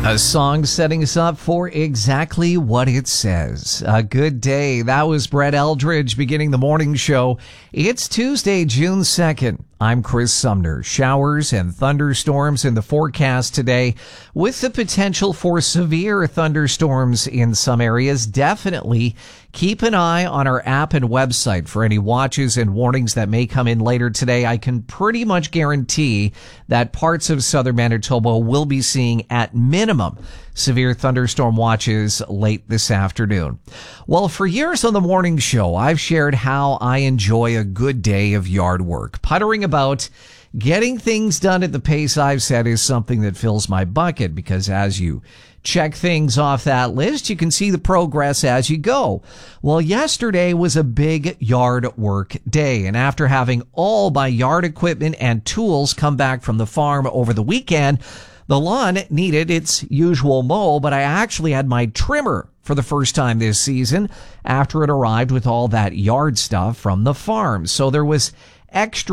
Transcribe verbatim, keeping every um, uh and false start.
A song setting us up for exactly what it says. A good day. That was Brett Eldridge beginning the morning show. It's Tuesday, June second. I'm Chris Sumner. Showers and thunderstorms in the forecast today with the potential for severe thunderstorms in some areas. Definitely keep an eye on our app and website for any watches and warnings that may come in later today. I can pretty much guarantee that parts of southern Manitoba will be seeing at minimum severe thunderstorm watches late this afternoon. Well, for years on the morning show, I've shared how I enjoy a good day of yard work. Puttering about, getting things done at the pace I've set is something that fills my bucket because as you check things off that list, you can see the progress as you go. Well, yesterday was a big yard work day, and after having all my yard equipment and tools come back from the farm over the weekend, the lawn needed its usual mow, but I actually had my trimmer for the first time this season after it arrived with all that yard stuff from the farm. So there was extra